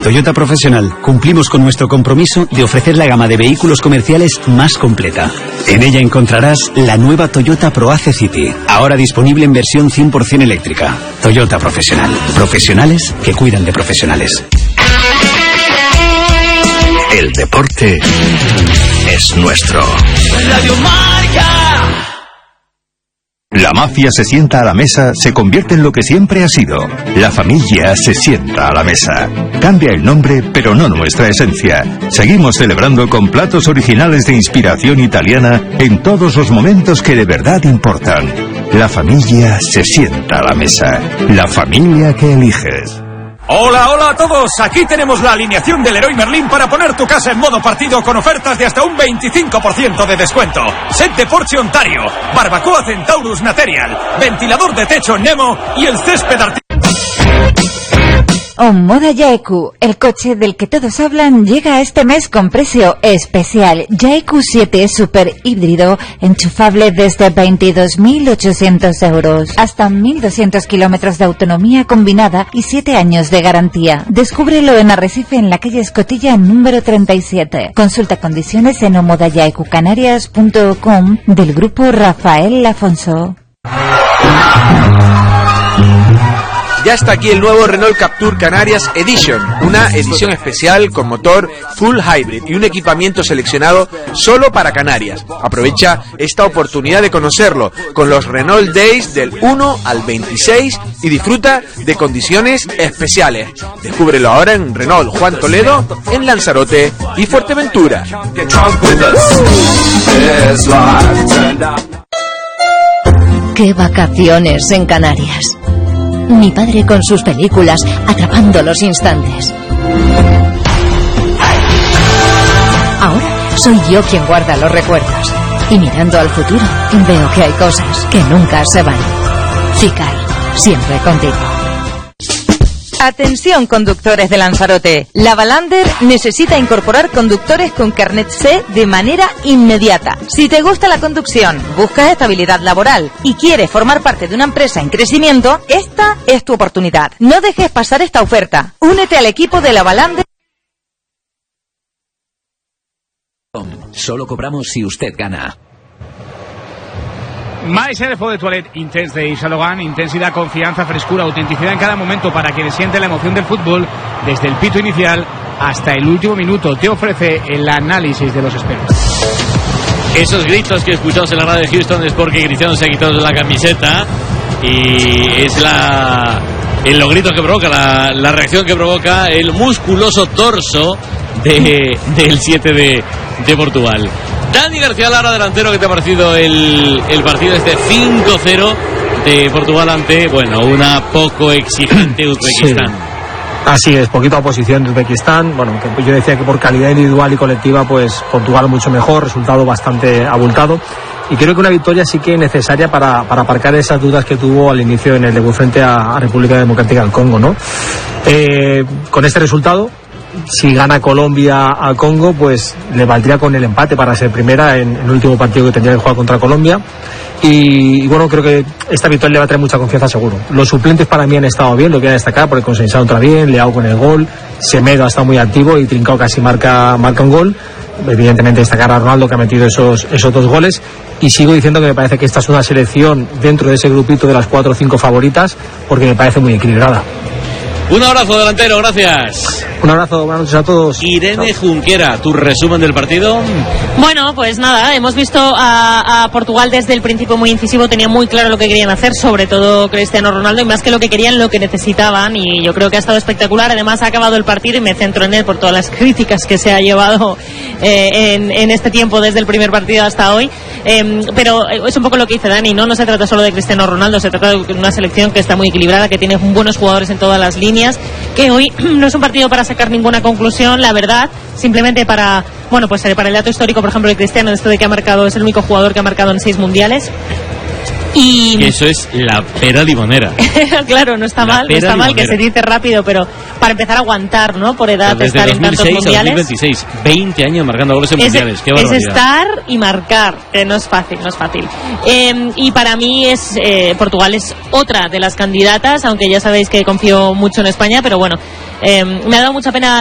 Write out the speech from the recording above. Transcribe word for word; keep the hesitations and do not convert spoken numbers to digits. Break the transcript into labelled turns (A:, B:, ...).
A: Toyota Profesional, cumplimos con nuestro compromiso de ofrecer la gama de vehículos comerciales más completa. En ella encontrarás la nueva Toyota ProAce City, ahora disponible en versión cien por ciento eléctrica. Toyota Profesional, profesionales que cuidan de profesionales.
B: El deporte es nuestro. Radio Marca. La mafia se sienta a la mesa, se convierte en lo que siempre ha sido. La familia se sienta a la mesa. Cambia el nombre, pero no nuestra esencia. Seguimos celebrando con platos originales de inspiración italiana en todos los momentos que de verdad importan. La familia se sienta a la mesa. La familia que eliges.
C: Hola, hola a todos. Aquí tenemos la alineación del Leroy Merlin para poner tu casa en modo partido con ofertas de hasta un veinticinco por ciento de descuento. Set de Porsche Ontario, barbacoa Centaurus Material, ventilador de techo Nemo y el césped artificial.
D: Omoda Yaeku, el coche del que todos hablan, llega este mes con precio especial. Yaeku siete Super híbrido, enchufable desde veintidós mil ochocientos euros. Hasta mil doscientos kilómetros de autonomía combinada y siete años de garantía. Descúbrelo en Arrecife, en la calle Escotilla, número treinta y siete. Consulta condiciones en omoda yaeku canarias punto com del grupo Rafael Afonso.
E: Ya está aquí el nuevo Renault Captur Canarias Edition, una edición especial con motor full hybrid y un equipamiento seleccionado solo para Canarias. Aprovecha esta oportunidad de conocerlo con los Renault Days del uno al veintiséis y disfruta de condiciones especiales. Descúbrelo ahora en Renault Juan Toledo, en Lanzarote y Fuerteventura.
F: ¡Qué vacaciones en Canarias! Mi padre con sus películas, atrapando los instantes. Ahora soy yo quien guarda los recuerdos. Y mirando al futuro, veo que hay cosas que nunca se van. Cicar, siempre contigo.
G: Atención, conductores de Lanzarote. La Balander necesita incorporar conductores con carnet C de manera inmediata. Si te gusta la conducción, buscas estabilidad laboral y quieres formar parte de una empresa en crecimiento, esta es tu oportunidad. No dejes pasar esta oferta. Únete al equipo de la Balander.
H: Solo cobramos si usted gana.
I: Mais Air Eau de Toilette Intense de Xalogan, intensidad, confianza, frescura, autenticidad en cada momento para quienes sienten la emoción del fútbol desde el pito inicial hasta el último minuto. Te ofrece el análisis de los expertos.
J: Esos gritos que escuchamos en la radio de Houston es porque Cristiano se ha quitado de la camiseta y es la el los gritos que provoca, la, la reacción que provoca el musculoso torso de, del siete de, de Portugal. Dani García Lara, delantero, ¿qué te ha parecido el, el partido este cinco cero de Portugal ante, bueno, una poco exigente Uzbekistán?
K: Sí. Así es, poquita oposición de Uzbekistán. Bueno, que yo decía que por calidad individual y colectiva, pues Portugal mucho mejor, resultado bastante abultado. Y creo que una victoria sí que es necesaria para, para aparcar esas dudas que tuvo al inicio en el debut frente a, a República Democrática del Congo, ¿no? Eh, con este resultado, si gana Colombia a Congo, pues le valdría con el empate para ser primera en, en el último partido que tendría que jugar contra Colombia. Y, y bueno, creo que esta victoria le va a traer mucha confianza seguro. Los suplentes para mí han estado bien, lo voy a destacar, porque Consensado entra bien, Leao con el gol, Semedo ha estado muy activo y Trincao casi marca, marca un gol. Evidentemente destacar a Ronaldo, que ha metido esos, esos dos goles. Y sigo diciendo que me parece que esta es una selección dentro de ese grupito de las cuatro o cinco favoritas, porque me parece muy equilibrada.
J: Un abrazo, delantero, gracias.
K: Un abrazo, buenas noches a todos.
J: Irene Junquera, tu resumen del partido.
L: Bueno, pues nada, hemos visto a, a Portugal desde el principio muy incisivo, tenía muy claro lo que querían hacer, sobre todo Cristiano Ronaldo, y más que lo que querían, lo que necesitaban, y yo creo que ha estado espectacular. Además ha acabado el partido y me centro en él por todas las críticas que se ha llevado eh, en, en este tiempo desde el primer partido hasta hoy, eh, pero es un poco lo que dice Dani, ¿no? No se trata solo de Cristiano Ronaldo, se trata de una selección que está muy equilibrada, que tiene buenos jugadores en todas las líneas, que hoy no es un partido para sacar ninguna conclusión, la verdad, simplemente para, bueno, pues para el dato histórico, por ejemplo, de Cristiano, esto de que ha marcado, es el único jugador que ha marcado en seis mundiales. Y
J: que eso es la pera limonera.
L: claro, no está
J: La
L: mal, no
J: pera
L: está mal
J: limonera.
L: que se dice rápido, pero para empezar a aguantar, ¿no? Por edad,
J: Desde
L: estar en tantos
J: dos mil seis a dos mil
L: mundiales.
J: veintiséis, veinte años marcando goles en
L: Es,
J: mundiales. Qué
L: es
J: barbaridad.
L: estar y marcar, que no es fácil, no es fácil. Eh, y para mí es eh, Portugal es otra de las candidatas, aunque ya sabéis que confío mucho en España, pero bueno, eh, me ha dado mucha pena